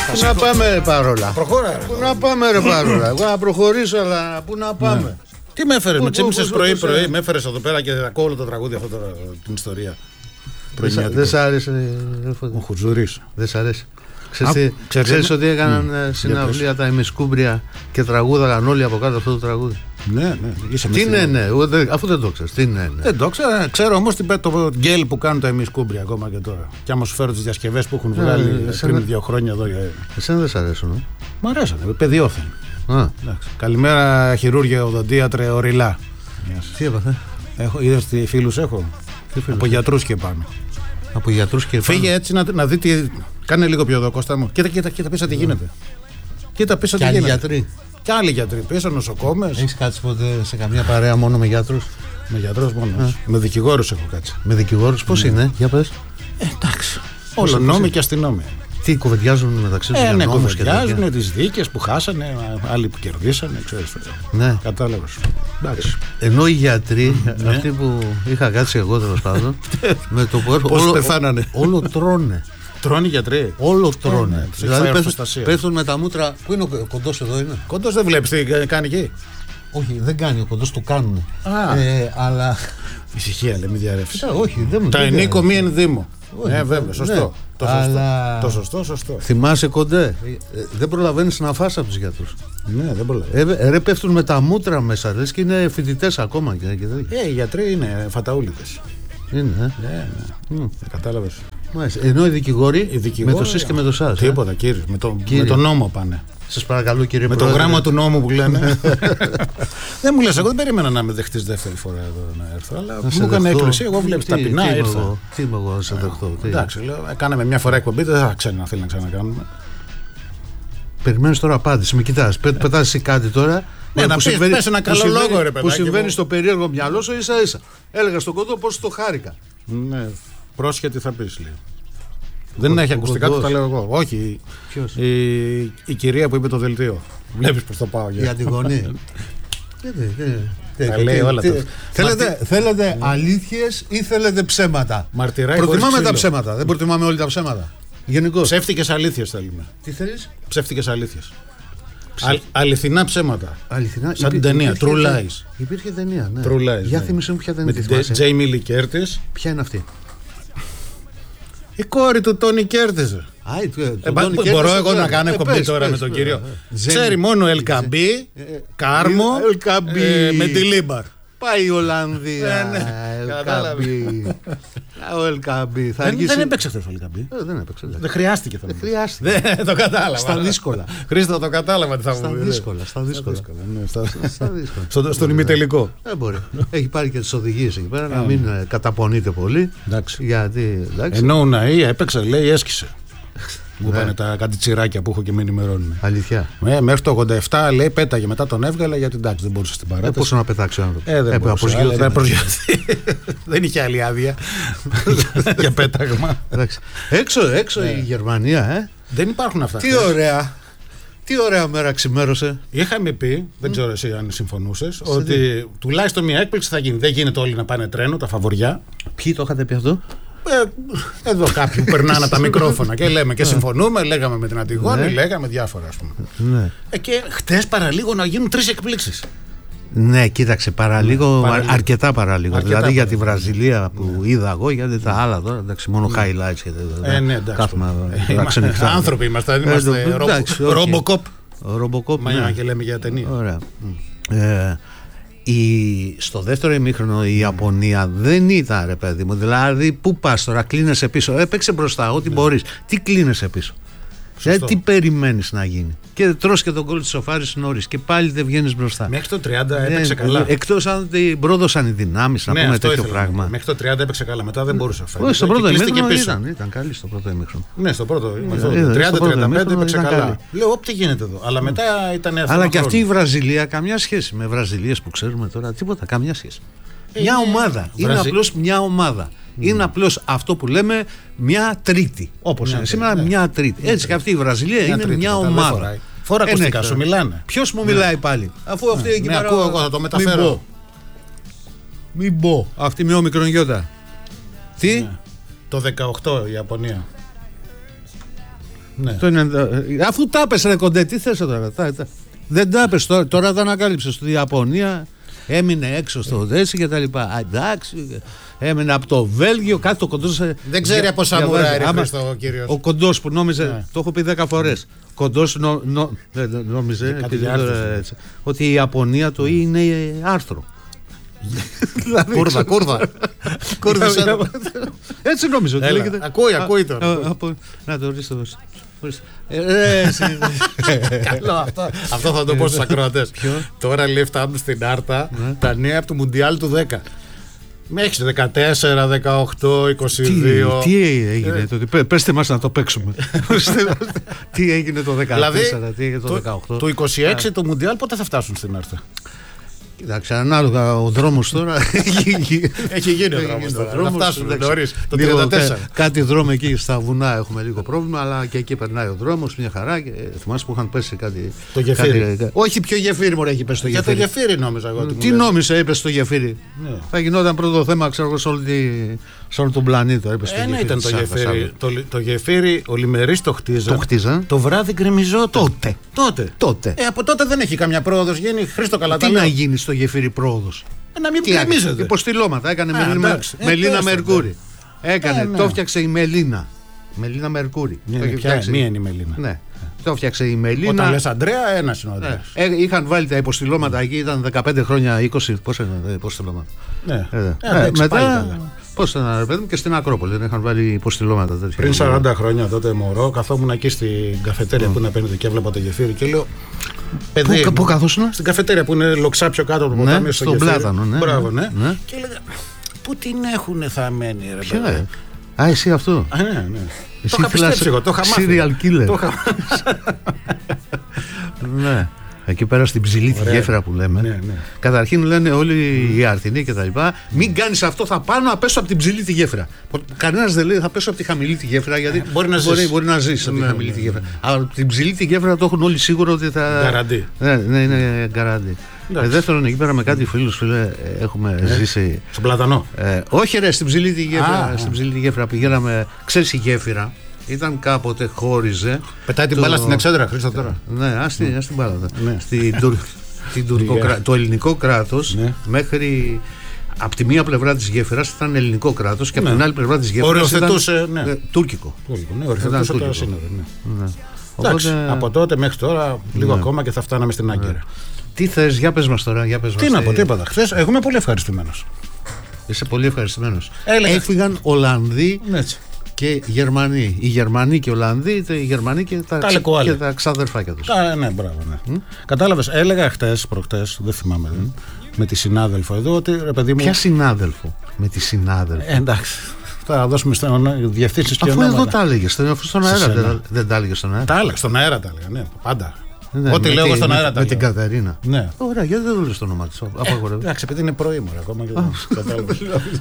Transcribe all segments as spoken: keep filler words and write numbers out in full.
Πού να πάμε παρόλα. Προχώρα. Πού να πάμε ρε παρόλα. Εγώ να προχωρήσω, αλλά πού να πάμε. Ναι. Τι με έφερε, με ξύπνησες πρωί-πρωί, με έφερε εδώ πέρα και ακούω όλο το τραγούδι αυτό τώρα, την ιστορία. Δεν σ' άρεσε. Ο Χουτζουρής. Δεν σ' αρέσει. Ξέρεις, ξέρεις ότι έκαναν mm. συναυλία τα ημισκούμπρια και τραγούδαγαν όλοι από κάτω αυτό το τραγούδι. Ναι, ναι. Είσαι τι ναι, ναι, αφού δεν το ξέρεις. Τι ναι, ναι. Δεν το ξέρω, ξέρω όμως το γκέλ που κάνουν τα ημισκούμπρια ακόμα και τώρα. Και άμα σου φέρω τις διασκευές που έχουν βγάλει yeah, πριν δύο χρόνια εδώ. Εσένα δεν σ' αρέσουν. Μ' αρέσανε, παιδιόθεν. Καλημέρα χειρούργια οδοντίατρε Οριλά. Τι έπαθε. Είδες τι φίλους έχω. Από γιατρούς και πάνω. Από γιατρούς και πάνω. Φύγε έτσι να, να δει τι. Κάνε λίγο πιο εδώ, Κώστα μου. Κοίτα, κοίτα, κοίτα πίσω τι γίνεται. Κοίτα πίσω τι γίνεται. Γιατροί. Και άλλοι γιατροί πίσω, νοσοκόμες. Έχεις κάτσει ποτέ σε καμία παρέα μόνο με γιατρούς? Με γιατρούς μόνο. Α. Με δικηγόρους έχω κάτσει. Με δικηγόρους, πώς ναι. είναι, για πες. Ε, εντάξει. Όλο νόμοι και αστυνόμοι. Τι κουβεντιάζουν μεταξύ τους? Ε, ναι, κουβεντιάζουν τις δίκες που χάσανε, άλλοι που κερδίσανε, ξέρεις. Ναι. Κατάλαβες. Εντάξει. Ενώ οι γιατροί, ναι. αυτοί που είχα κάτσει εγώ τέλος πάντων, με το που έρχονται. Πώς πεθάνανε. Όλο τρώνε. Τρώνε οι γιατροί. Όλο τρώνε. Δηλαδή πέφτουν, πέφτουν με τα μούτρα. Πού είναι ο κοντός εδώ είναι? Κοντός δεν βλέπεις τι κάνει εκεί. Όχι, δεν κάνει ο κοντός, του κάνουν. Ε, αλλά. Ησυχία, λέμε διαρρεύση. Όχι, δεν. Τα ενίκο μη εν δήμο. Ναι, βέβαια, σωστό. Ναι. Το, αλλά... σωστό. το σωστό, σωστό. Θυμάσαι κοντέ. Ε, δεν προλαβαίνεις να φας από τους γιατρούς. Ναι, δεν προλαβαίνεις. Ε, ρε, πέφτουν με τα μούτρα μέσα, λες, και είναι φοιτητές ακόμα. Και, και ε, οι γιατροί είναι φαταούλητες. Είναι, ε. Ναι, ναι. Mm. Κατάλαβες. Μάλιστα. Ενώ οι δικηγόροι, οι δικηγόροι με το σεις και με το σας. Τίποτα, ε. κύριε. Με, το, με τον νόμο πάνε. Σας παρακαλώ, κύριε με Πρόεδρε. το γράμμα του νόμου που λένε. Δεν μου λες, εγώ δεν περίμενα να με δεχτείς δεύτερη φορά εδώ να έρθω. Αλλά να μου έκανε έκπληξη. Εγώ βλέπεις ταπεινά ήρθα. Τι είμαι εγώ να σε δεχτώ. Εντάξει, λέω, κάναμε μια φορά εκπομπή, δεν θα ξέρει να θέλει να ξανακάνουμε. Περιμένεις τώρα απάντηση. Με κοιτάς, πετάς εσύ κάτι τώρα. Ναι, να πεις, πες ένα καλό λόγο, ρε παιδάκι. Που συμβαίνει στο περίεργο μυαλό σου ίσα ίσα. Έλεγα στον κοντό πώς το χάρηκα. Ναι, πρόσχετη θα πεις λίγο. Δεν έχει ακουστικά, το τα λέω εγώ. Όχι. Η, η κυρία που είπε το δελτίο. Βλέπεις πως το πάω. Για την γονή. Τα λέει όλα τα. Θέλετε αλήθειες ή θέλετε ψέματα? Προτιμάμε τα ψέματα. Δεν προτιμάμε όλοι τα ψέματα. Γενικώς. Ψεύτικες αλήθειες θέλουμε. Τι θέλεις? Ψεύτικες αλήθειες. Αλ, αληθινά ψέματα. Αληθινά. Σαν την ταινία True Lies. Υπήρχε ταινία, ναι. True Lies. Για θυμίσαι μου ποια ταινία. Με την Jamie Lee Curtis. Ποια είναι αυτή? Η κόρη του Τόνι Κέρτις. Μπορώ εγώ να κάνω εκπομπή τώρα με τον κύριο. Ξέρει μόνο Ελκαμπή, Κάρμο, με τη Λίμπαρ. Πάει η Ολλανδία. Ελκαμπή. Ο Ελκαμπή. Δεν έπαιξε αυτός ο Ελκαμπή. Δεν έπαιξε. Δεν χρειάστηκε. Δεν χρειάστηκε. Δεν το κατάλαβα. Στα δύσκολα. Χρήστο, το κατάλαβα τι θα μου πει. Στα δύσκολα. Στον ημιτελικό. Δεν μπορεί. Έχει πάρει και τις οδηγίες εκεί πέρα να μην καταπονείται πολύ. Γιατί. Ενώ ο Ναΐ έπαιξε, λέει, έσκησε. Μου είπανε τα κάτι τσιράκια που έχω και με ενημερώνουν. Αλήθεια. Ε, μέχρι το ογδόντα επτά λέει πέταγε, μετά τον έβγαλε γιατί εντάξει δεν μπορούσε στην παράταση. Ε, πόσο να πετάξει ο άνθρωπος. Ε, δεν μπορούσε. Να προσγειωθεί. Δεν είχε άλλη άδεια για πέταγμα. Έξω, έξω η Γερμανία, ε. Δεν υπάρχουν αυτά. Τι ωραία. Τι ωραία μέρα ξημέρωσε. Είχαμε πει, δεν ξέρω εσύ αν συμφωνούσες, ότι τουλάχιστον μια έκπληξη θα γίνει. Δεν γίνεται όλοι να πάνε τρένο, τα φαβοριά. Ποιοι το είχατε πει αυτό? Ε, εδώ κάποιοι που περνάνε τα μικρόφωνα και λέμε και συμφωνούμε, λέγαμε με την Αντιγόνη, ναι. λέγαμε διάφορα ας πούμε. Ναι. Ε, και χτες παραλίγο να γίνουν τρεις εκπλήξεις. Ναι, κοίταξε, παραλίγο, ναι, παραλίγο. αρκετά παραλίγο. Αρκετά δηλαδή παραλίγο. για τη Βραζιλία που ναι. είδα εγώ, γιατί τα άλλα τώρα, εντάξει, μόνο ναι. highlights και ε, ναι, εντάξει. Κάθουμε, ε, άνθρωποι είμαστε, δεν είμαστε ρομποκόπ. Ρομποκόπ, ναι. Και λέμε για ταινία. Ωραία. Mm. Ε, Η, στο δεύτερο ημίχρονο η Ιαπωνία δεν ήταν, ρε παιδί μου. Δηλαδή, πού πας τώρα, κλείνεσαι πίσω. Έπαιξε μπροστά, ό,τι ναι. μπορείς. Τι κλείνεσαι πίσω. Ε, τι περιμένεις να γίνει. Και τρως και τον γκολ της σοφάρης νωρίς και πάλι δεν βγαίνεις μπροστά. Μέχρι το τριάντα έπαιξε ε, καλά. Εκτός αν πρόδωσαν οι δυνάμεις, να ναι, πούμε τέτοιο πράγμα. Μέχρι το τριάντα έπαιξε καλά. Μετά δεν μπορούσε να φάει. Όχι, στο πρώτο ημίχρονο ήταν, ήταν καλή στο πρώτο ημίχρονο. Ναι, στο πρώτο. τριάντα τριάντα πέντε έπαιξε καλά. Λέω, τι γίνεται εδώ. Αλλά μετά ήταν αυτό. Αλλά και αυτή η Βραζιλία, καμιά σχέση με Βραζιλίες που ξέρουμε τώρα, τίποτα, καμιά σχέση. Μια ομάδα. Είναι απλώς μια ομάδα. Mm. Είναι απλώς αυτό που λέμε μια τρίτη. Όπως είναι σήμερα, ναι. μια τρίτη. Έτσι και αυτή η Βραζιλία μια είναι τρίτη, μια ομάδα. Φορά ακουστικά, σου μιλάνε. Ποιος μου μιλάει πάλι, αφού αυτή εκεί πέρα. Ακούω, εγώ θα το μεταφέρω. Μην πω. Αυτή με όμικρον γιώτα. Τι? Το δεκαοκτώ η Ιαπωνία. Ναι. Το ενενήντα... Αφού τα πες ρε Κοντέ, τι θες τώρα. Τα, τα... Δεν τα πες τώρα, τώρα τα ανακάλυψες στη Ιαπωνία, έμεινε έξω στο Δέση και τα λοιπά. Εντάξει, έμεινε από το Βέλγιο, κάτι το Κοντός. Δεν ξέρει από σαμουράι ρε Χριστό ο κύριος. Ο Κοντός που νόμιζε, ναι. Το έχω πει δέκα φορές. Κοντός νο, νο, νόμιζε τώρα, ότι η Ιαπωνία το «η» είναι άρθρο. Κούρδα, κούρδα. Έτσι νόμιζε ότι λέγεται. Ακούει, ακούει τώρα. Να το ορίστε. Καλό αυτό. Αυτό θα το πω στους ακροατές. Τώρα λέει φτάνουν στην Άρτα τα νέα από το Μουντιάλ του δέκα. Μέχρι δεκατέσσερα, δεκαοκτώ, είκοσι δύο. Τι έγινε τότε, πέστε μας να το παίξουμε. Τι έγινε το δεκατέσσερα, τι έγινε το δεκαοκτώ. Το είκοσι έξι το Μουντιάλ πότε θα φτάσουν στην Άρτα? Κοιτάξτε, ανάλογα ο δρόμος τώρα. Έχει γίνει ο δρόμος τώρα. Θα φτάσουν νωρίς, το τριάντα τέσσερα. Κάτι δρόμο εκεί στα βουνά έχουμε λίγο πρόβλημα, αλλά και εκεί περνάει ο δρόμος, μια χαρά. Θυμάσαι που είχαν πέσει κάτι. Το γεφύρι. Όχι, πιο γεφύρι μου έχει πέσει το γεφύρι. Για το γεφύρι νόμιζα εγώ. Τι νόμιζε, είπε στο γεφύρι. Θα γινόταν πρώτο θέμα, ξέρω, σε όλο τον πλανήτη. Ένα ήταν το γεφύρι. Το γεφύρι, ο Λιμερής το χτίζαν. Το βράδυ γκρεμιζόταν. Τότε. Από τότε δεν έχει καμιά πρόοδος γίνει. Χρήστο καλά. Τι να γίνει στο γεφύρι πρόοδος? Να μην γκρεμίζεται. Υποστηλώματα. Έκανε Μελίνα Μερκούρι. Έκανε, το έφτιαξε η Μελίνα. Μελίνα Μερκούρι. Μία είναι η Μελίνα. Ναι. Το έφτιαξε η Μελίνα. Όταν λες Αντρέα, ένας είναι ο Αντρέας. Ε, είχαν βάλει τα υποστηλώματα εκεί, ήταν δεκαπέντε χρόνια, είκοσι. Πόσα ήταν τα υποστηλώματα? Ναι. Ε, ε, ε, μετά. Πώς ήταν, ρε παιδί μου, και στην Ακρόπολη δεν είχαν βάλει υποστηλώματα τέτοια. Πριν σαράντα χρόνια τότε μωρό, καθόμουν εκεί στην καφετέρια mm. που είναι απέναντι και έβλεπα το γεφύρι και λέω. Παιδί, πού, πού καθόσουν? Στην καφετέρια που είναι λοξά πιο κάτω από το ποτάμι, ναι, στο γεφύρι. Πλάτανο, ναι. Μπράβο, ναι. ναι. Και έλεγα, πού την έχουνε θαμένη, ρε παιδί. Ποια, α, εσύ αυτό. Α, ναι, ναι. Εσύ το είχα πιστέψει εγώ, το είχα μάθει. Serial killer. Το είχα... ναι. Εκεί πέρα στην ψηλή τη γέφυρα που λέμε. Ναι, ναι. Καταρχήν λένε όλοι mm. οι Αρτινοί και τα λοιπά, μην κάνεις αυτό, θα πάω να πέσω από την ψηλή τη γέφυρα. Κανένας δεν λέει θα πέσω από τη χαμηλή τη γέφυρα, γιατί ε, μπορεί να ζήσει μπορεί, να ζήσει από τη χαμηλή ναι, τη γέφυρα. Ναι. Αλλά από την ψηλή τη γέφυρα το έχουν όλοι σίγουρο ότι θα. Γκαραντί. Ναι, ναι, είναι γκαραντί. Ε, δεύτερον, εκεί πέρα με κάτι φίλους φίλε, έχουμε ε, ζήσει. Στον Πλατανό. Ε, όχι, ρε, στην ψηλή τη γέφυρα. Ah, στην ψηλή τη γέφυρα πηγαίναμε, ξέρεις η γέφυρα. Ήταν κάποτε χώριζε. Πετάει την μπάλα στην εξέδρα, Χρήστο τώρα. Ναι, ας την mm. μπάλα. Ναι. Στην τουρ, την τουρκοκρα... Το ελληνικό κράτος ναι. μέχρι. Από τη μία πλευρά της γέφυρας ήταν ελληνικό κράτος και ναι. από την άλλη πλευρά της γέφυρας ήταν ναι. ε, τουρκικό. Τουρκικό, ναι, οριοθετούσε τα σύνορα. Ναι. Ναι. Εντάξει, οπότε... από τότε μέχρι τώρα λίγο ναι. ακόμα και θα φτάναμε στην Άγκυρα. Ναι. Τι θες, για πες μας τώρα. Για πες τι μας, να πω, τι είπα. Χθες εγώ είμαι πολύ ευχαριστημένος. Είσαι πολύ ευχαριστημένος. Έφυγαν Ολλανδοί. Και Γερμανοί. Οι Γερμανοί και οι Ολλανδοί, οι Γερμανοί και τα, ξα... και τα ξαδερφάκια τους. Α, ναι, μπράβο. Ναι. Mm? Κατάλαβες, έλεγα χτες, προχτές, δεν θυμάμαι, mm. με τη συνάδελφο εδώ, ότι ρε παιδί μου. Ποια συνάδελφο, με τη συνάδελφο. Ε, εντάξει. Θα δώσουμε στον διευθύνσεις και ονόματα. Αφού εδώ τα έλεγες, αφού στον αέρα δεν, δεν τα έλεγες στον αέρα. Τα έλεγα, στον αέρα τα έλεγα, ναι, πάντα. Ναι, ό,τι λέω εγώ στον αέρα τα με την Κατερίνα. Ναι. Ωραία, γιατί δεν δούλευε το όνομα τη. Εντάξει, επειδή είναι πρωί μου ακόμα και δεν κατάλαβα.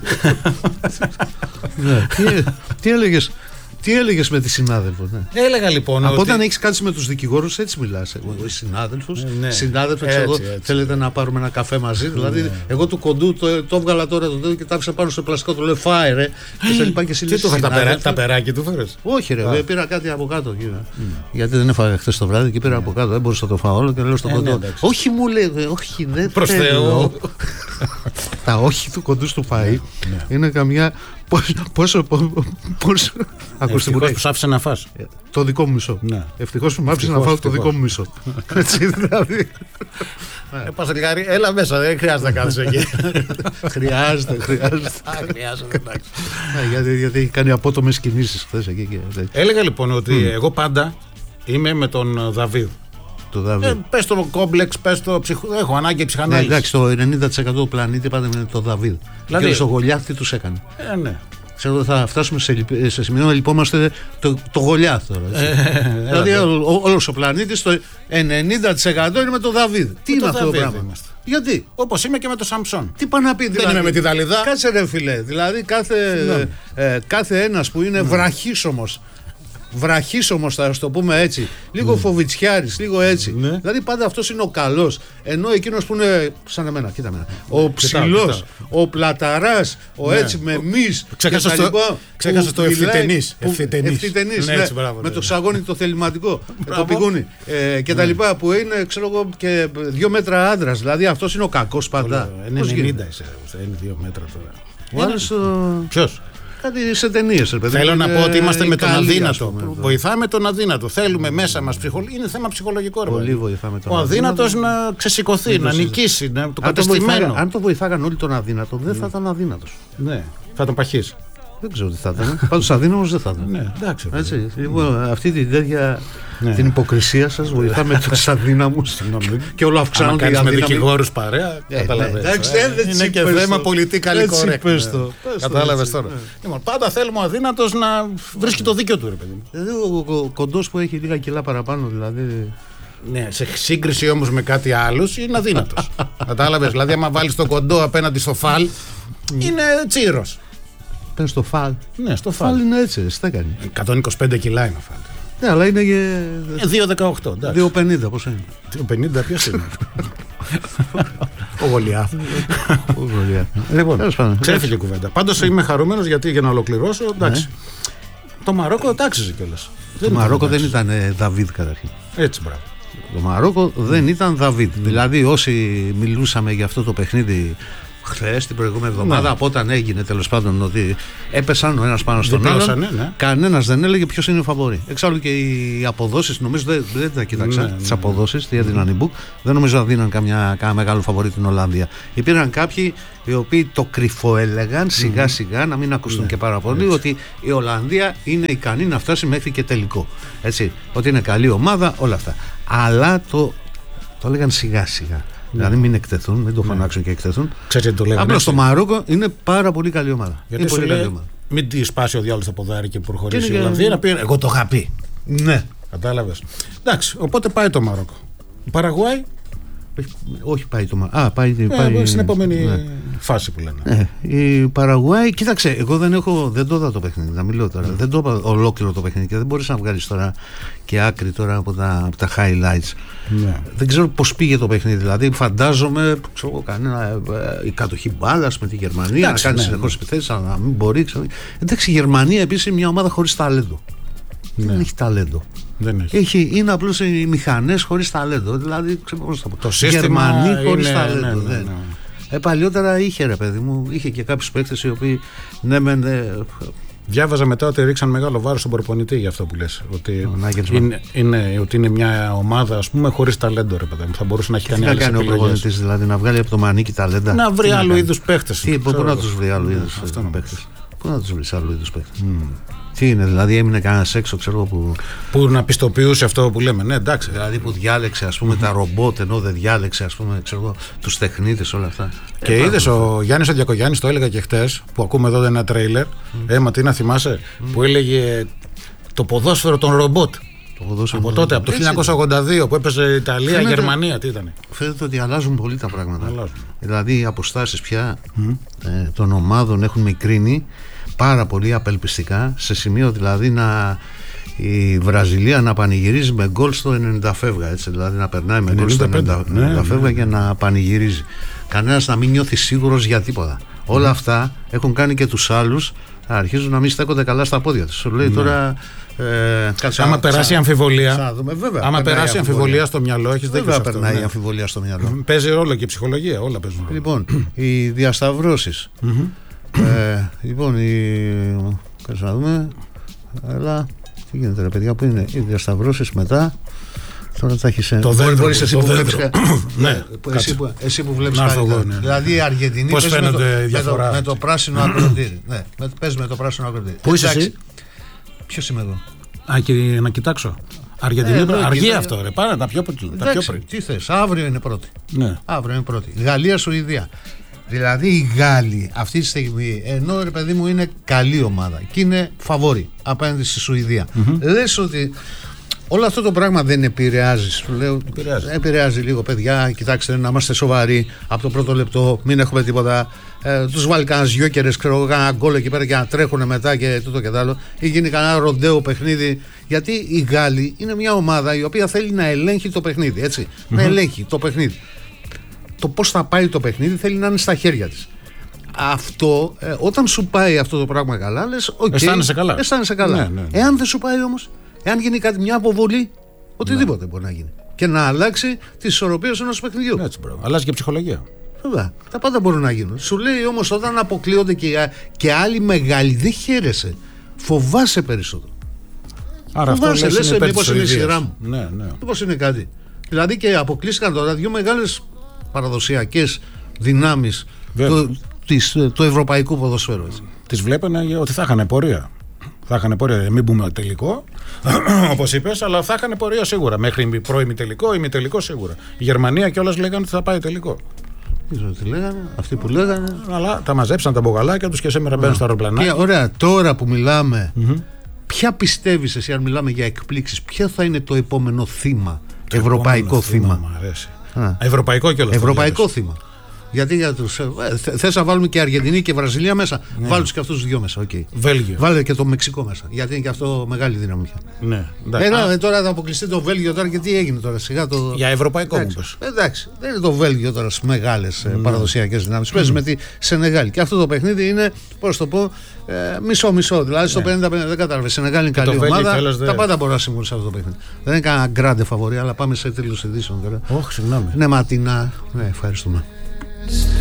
Τι έλεγε. Τι έλεγες με τη συνάδελφο, ναι. Έλεγα λοιπόν. Από ότι... όταν έχεις κάτσει με τους δικηγόρους, έτσι μιλάς. Εγώ είμαι συνάδελφος. Ναι. Συνάδελφο, ξέρω, θέλετε να πάρουμε ένα καφέ μαζί. Ναι. Δηλαδή, εγώ του κοντού το, το έβγαλα τώρα το τέτοιο και τα άφησα πάνω στο πλαστικό. Του λέω φάε, ρε. Και σε λοιπά και εσύ λες. Τι του είχα τα περάκια του φέρες? Όχι, ρε, ah. πήρα κάτι από κάτω. Mm. Γιατί δεν έφαγα χθες το βράδυ και πήρα από κάτω. Δεν μπορούσα να το φάω όλο και λέω στον κοντό. Όχι, μου λέει, όχι, δεν προς Θεού. Τα όχι του κοντού του φαΐ είναι καμιά. Πόσο. Πόσο. Ευτυχώς που σ' άφησε να φας. Το δικό μου μισό. Ευτυχώς που μ' άφησε να φάω το δικό μου μισό. Έτσι δηλαδή. Ε, Πασαλικάρη, έλα μέσα, δεν χρειάζεται να κάθεις εκεί. Χρειάζεται, χρειάζεται. Χρειάζεται, εντάξει. Γιατί έχει κάνει απότομες κινήσεις χθες εκεί. Έλεγα λοιπόν ότι εγώ πάντα είμαι με τον Δαβίδ. Το Δαβίδ. Ε, πες το κόμπλεξ, πες το ψυχο... έχω ανάγκη ψυχανάλυση. Ναι, εντάξει, το ενενήντα τοις εκατό του πλανήτη πάντα με το Δαβίδ. Δηλαδή, και στο Γολιάθ τι τους έκανε. Ε, ναι. Ξέρω θα φτάσουμε σε, σε σημείο να λυπόμαστε το, το Γολιάθ τώρα. Ε, δηλαδή όλος ο πλανήτης το ενενήντα τοις εκατό είναι με το Δαβίδ. Τι είναι αυτό το πράγμα? Είμαστε. Γιατί? Όπως είμαι και με το Σαμψόν. Τι πάνε να πει, δηλαδή. Δεν είμαι με τη Δαλιδά. Κάτσε ρε φιλέ. Δηλαδή κάθε, ε, κάθε ένας που είναι βραχίσωμος βραχής όμως, θα το πούμε έτσι, λίγο mm. φοβιτσιάρης, λίγο έτσι. Mm. Δηλαδή πάντα αυτός είναι ο καλός. Ενώ εκείνος που είναι σαν εμένα, κοίτα μένα, ο ψηλός, ο πλαταράς, ο ναι. έτσι με μυς. Ξέχασες το ευθυτενής. Ευθυτενής, ναι, με το ξαγόνι το θεληματικό, το πηγούνι ε, και τα λοιπά, που είναι, ξέρω εγώ, και δύο μέτρα άντρας. Δηλαδή αυτός είναι ο κακός πάντα. Είναι ενενήντα είσαι, είναι δύο μέτρα τώρα. Ποιος? Κάτι σε ταινίες, ρε παιδί. Θέλω να πω ότι είμαστε με τον αδύνατο. Βοηθάμε τον αδύνατο. Θέλουμε μέσα μας ψυχολογικό. Είναι θέμα ψυχολογικό, ρε. Πολύ βοηθάμε τον αδύνατο. Ο αδύνατος να ξεσηκωθεί, να νικήσει, να το κατεστημένο. Αν το βοηθάγαν όλοι τον αδύνατο, δεν θα ήταν αδύνατος. Ναι, θα τον παχύσει. Δεν ξέρω τι θα ήταν. Πάντως αδύναμος δεν θα ήταν. Ναι, εντάξει. Έτσι. Λοιπόν, αυτή την τέτοια ναι. την υποκρισία σας βοηθάμε τους αδύναμους και όλο αυξάνονται οι αδύναμοι. Με δικηγόρους παρέα, καταλαβαίνεις. Είναι και θέμα πολιτικά correct. Κατάλαβες τώρα. Πάντα θέλουμε ο αδύνατος να βρίσκει το δίκιο του, ρε παιδί μου. Δηλαδή ο κοντός που έχει λίγα κιλά παραπάνω, δηλαδή. Ναι, σε σύγκριση όμως με κάτι άλλος είναι αδύνατος. Κατάλαβες. Δηλαδή, άμα βάλεις το κοντό απέναντι στο φαλ, είναι τσίρος. Στο φαλ. Ναι, στο φαλ. Φαλ είναι έτσι, τι έκανε. εκατόν είκοσι πέντε κιλά είναι ο φαλ. Ναι, αλλά είναι και. δύο δεκαοκτώ. δύο πενήντα, πώς είναι. δύο πενήντα, ποιος είναι. Ο Γολιάθ. Ο Γολιάθ. Λοιπόν, ξέφυγε κουβέντα. Πάντως είμαι χαρούμενος γιατί για να ολοκληρώσω. Εντάξει. Το Μαρόκο τάξιζε κιόλας. Το Μαρόκο δεν ήταν Δαβίδ καταρχήν. Έτσι, μπράβο. Το Μαρόκο δεν ήταν Δαβίδ. Δηλαδή, όσοι μιλούσαμε για αυτό το παιχνίδι. Χθες, την προηγούμενη εβδομάδα, ναι. από όταν έγινε τέλος πάντων ότι έπεσαν ο ένας πάνω στον άλλον, ναι. κανένας δεν έλεγε ποιος είναι ο φαβορί. Εξάλλου και οι αποδόσεις, νομίζω δεν, δεν τα κοίταξα, ναι, τις ναι, αποδόσεις, τι έδιναν οι Book, δεν νομίζω να δίναν καμιά, καμιά μεγάλο φαβορί την Ολλανδία. Υπήρχαν κάποιοι οι οποίοι το κρυφοέλεγαν σιγά σιγά, να μην ακουστούν ναι. και πάρα πολύ, έτσι. Ότι η Ολλανδία είναι ικανή να φτάσει μέχρι και τελικό. Έτσι, ότι είναι καλή ομάδα, όλα αυτά. Αλλά το, το έλεγαν σιγά σιγά. Ναι. Δηλαδή μην εκτεθούν, μην το φωνάξουν ναι. και εκτεθούν. Απλώς το Μαρόκο είναι πάρα πολύ καλή ομάδα. Γιατί είναι πολύ καλή λέει, ομάδα. Μην τη σπάσει ο διάλογος από ποδάρι και προχωρήσει η Ολλανδία να πει εγώ το είχα πει. Ναι. Κατάλαβες. Εντάξει, οπότε πάει το Μαρόκο. Η Παραγουάη. Όχι πάει το Μαρόκο. Α, πάει, πάει, πάει στην επόμενη ναι. φάση που λένε. Ε, η Παραγουάη, κοίταξε, εγώ δεν, έχω, δεν το είδα το παιχνίδι, να μιλώ τώρα. Mm. Δεν το είπα ολόκληρο το παιχνίδι και δεν μπορείς να βγάλεις τώρα και άκρη τώρα από τα, από τα highlights. Mm. Δεν ξέρω πώς πήγε το παιχνίδι. Δηλαδή, φαντάζομαι ξέρω, κανένα, η κατοχή μπάλας με τη Γερμανία, εντάξει, να κάνει ναι, συνεχώς ναι. επιθέσεις, αλλά να μην μπορεί. Ξέρω. Εντάξει, η Γερμανία επίσης είναι μια ομάδα χωρίς ταλέντο. Ναι. Δεν έχει ταλέντο. Δεν έχει. Έχει, είναι απλώς οι μηχανές χωρίς ταλέντο. Δηλαδή, ξέρω πώς θα πω. Το σύστημα Γερμανοί χωρίς είναι, ταλέντο. Ναι, ναι, ναι, ναι. Ε, παλιότερα είχε ρε παιδί μου, είχε και κάποιους παίκτες οι οποίοι ναι μεν. Ε, Διάβαζα μετά ότι ρίξαν μεγάλο βάρος στον προπονητή για αυτό που λες. Ότι, είναι, είναι, ότι είναι μια ομάδα ας πούμε χωρίς ταλέντο ρε παιδί μου. Θα μπορούσε να έχει κάνει άλλες επιλογές. Τι να κάνει ο προπονητής δηλαδή, να βγάλει από το μανίκι ταλέντα. Να βρει άλλου είδους παίκτες. Πού να τους βρει άλλου είδους παίκτες. Πού να τους βρει άλλου είδους παίκτες. Τι είναι, δηλαδή έμεινε κανένας έξω, ξέρω που. Που να πιστοποιούσε αυτό που λέμε, ναι, εντάξει. Δηλαδή που διάλεξε, ας πούμε, mm-hmm. τα ρομπότ, ενώ δεν διάλεξε, ας πούμε, ξέρω, τους τεχνίτες, όλα αυτά. Και ε, είδες, ο Γιάννης ο Διακογιάννης, το έλεγα και χτες, που ακούμε εδώ ένα τρέιλερ. Mm. Ε, μα τι να θυμάσαι, mm. που έλεγε το ποδόσφαιρο των ρομπότ. Το από τότε, από το χίλια εννιακόσια ογδόντα δύο που έπαιζε Ιταλία, φαίνεται, Γερμανία, τι ήταν. Φαίνεται ότι αλλάζουν πολύ τα πράγματα. Αλλάζουν. Δηλαδή οι αποστάσεις πια mm. ε, των ομάδων έχουν μικρύνει πάρα πολύ απελπιστικά, σε σημείο δηλαδή να η Βραζιλία να πανηγυρίζει με γκολ στο ενενήντα φεύγα, έτσι, δηλαδή να περνάει με γκολ στο ενενήντα, ναι, ενενήντα φεύγα ναι. και να πανηγυρίζει. Κανένας να μην νιώθει σίγουρος για τίποτα. Mm. Όλα αυτά έχουν κάνει και τους άλλους να αρχίζουν να μην στέκονται καλά στα πόδια τους. Σου λέει ναι. τώρα. Ε, κάτσε, άμα περάσει η αμφιβολία, δούμε, βέβαια, άμα περάσει η αμφιβολία στο μυαλό, έχεις δίκιο. Βέβαια περνάει η αμφιβολία στο μυαλό. Παίζει ρόλο και η ψυχολογία, όλα παίζουν ρόλο. Λοιπόν, οι διασταυρώσεις. ε, λοιπόν, οι. Κάτσε να δούμε. Αλλά. Τι γίνεται, ρε παιδιά, πού είναι οι διασταυρώσεις μετά. Τώρα θα έχεις. Το δέντρο. Μπορείς εσύ, το που δέντρο. Βλέπεις, ναι, εσύ, που, εσύ που βλέπεις κάτι. Ναι, ναι. Δηλαδή η Αργεντινή. Πώς φαίνεται η διαφορά. Με το, με το πράσινο ακροτήρι. Ναι, πες με το πράσινο ακροτήρι. Πού είσαι εσύ? Ποιος είμαι εγώ? Α, και να κοιτάξω. Αργεντινή, ε, αργεί κοιτά... αυτό, ρε. Πάρα τα πιο, τα πιο πριν. Τι θες, αύριο είναι πρώτη. Ναι. Αύριο είναι πρώτη. Γαλλία-Σουηδία. Δηλαδή οι Γάλλοι αυτή τη στιγμή, ενώ ρε παιδί μου είναι καλή ομάδα και είναι φαβόρη απέναντι στη Σουηδία. Mm-hmm. Λες ότι όλο αυτό το πράγμα δεν επηρεάζει. Σου λέω, επηρεάζει. επηρεάζει λίγο, παιδιά. Κοιτάξτε, να είμαστε σοβαροί από το πρώτο λεπτό, μην έχουμε τίποτα. Ε, τους βάλει κανένας γιόκερες, ξέρω εγώ, κανένα γκολ εκεί πέρα και να τρέχουν μετά και τούτο και τ' άλλο. Ή γίνει κανένα ροντέο παιχνίδι Γιατί οι Γάλλοι είναι μια ομάδα η οποία θέλει να ελέγχει το παιχνίδι. Έτσι. Mm-hmm. Να ελέγχει το παιχνίδι. Το πώς θα πάει το παιχνίδι θέλει να είναι στα χέρια της. Αυτό, ε, όταν σου πάει αυτό το πράγμα καλά, λες, okay, αισθάνεσαι καλά. Αισθάνεσαι καλά. Ναι, ναι, ναι. Εάν δεν σου πάει όμως, εάν γίνει κάτι, μια αποβολή, οτιδήποτε ναι. μπορεί να γίνει. Και να αλλάξει τις ισορροπίες ενός παιχνιδιού. Έτσι, μπράβο. Αλλάζει και ψυχολογία. Βέβαια. Τα πάντα μπορούν να γίνουν. Σου λέει όμως, όταν αποκλείονται και, και άλλοι μεγάλοι, δεν χαίρεσαι. Φοβάσαι περισσότερο. Άρα Φοβάσαι, αυτό λες, μήπως είναι η σειρά μου. Ναι, ναι. Μήπως είναι κάτι. Δηλαδή και αποκλείστηκαν τώρα δύο μεγάλες παραδοσιακές δυνάμεις του, της, του ευρωπαϊκού ποδοσφαίρου. Τις βλέπανε ότι θα είχαν πορεία. Θα είχαν πορεία, μην πούμε τελικό, όπως είπες, αλλά θα είχαν πορεία σίγουρα. Μέχρι προημιτελικό, ημιτελικό σίγουρα. Η Γερμανία κιόλας λέγανε ότι θα πάει τελικό. Δεν ξέρω τι λέγανε, αυτοί που λέγανε. Αλλά τα μαζέψαν τα μπογαλάκια τους και σήμερα μπαίνουν στο αεροπλανάκι. Ωραία, τώρα που μιλάμε, mm-hmm. ποια πιστεύεις εσύ, αν μιλάμε για εκπλήξεις, ποιο θα είναι το επόμενο θύμα, το ευρωπαϊκό θύμα. θύμα. Μ' αρέσει. Α. Ευρωπαϊκό κιόλας. Ευρωπαϊκό θύμα. Γιατί για τους. Ε, θες να βάλουμε και Αργεντινή και Βραζιλία μέσα. Ναι. Βάλτε τους και αυτούς τους δυο μέσα. Okay. Βέλγιο. Βάλε και το Μεξικό μέσα. Γιατί είναι και αυτό μεγάλη δύναμη. Ναι. Ε, τώρα θα αποκλειστεί το Βέλγιο τώρα και τι έγινε τώρα. Σιγά το... Για ευρωπαϊκό μου πες. Εντάξει. Δεν είναι το Βέλγιο τώρα στις μεγάλες mm. παραδοσιακές δυνάμεις. Mm. Παίζει με τη Σενεγάλη. Και αυτό το παιχνίδι είναι, πώς το πω, ε, μισό-μισό. Δηλαδή στο πενήντα πενήντα δεν κατάλαβε. Σενεγάλη είναι καλή ομάδα. Βέλγιο, τα πάντα μπορεί να συμβούν σε αυτό το παιχνίδι. Δεν είναι κανένα γκράντε φαβορί, αλλά πάμε σε τέλος ειδήσεων τώρα. Όχι, συγγνώμη. Ναι, Ματινά. Ναι, ευχαριστούμε.